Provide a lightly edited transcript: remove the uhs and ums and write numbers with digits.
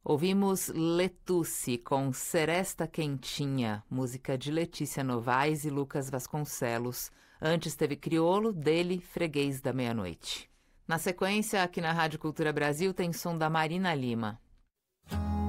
Ouvimos Letusse com Seresta Quentinha, música de Letícia Novaes e Lucas Vasconcelos. Antes teve Criolo, dele, Freguês da Meia-Noite. Na sequência, aqui na Rádio Cultura Brasil, tem som da Marina Lima.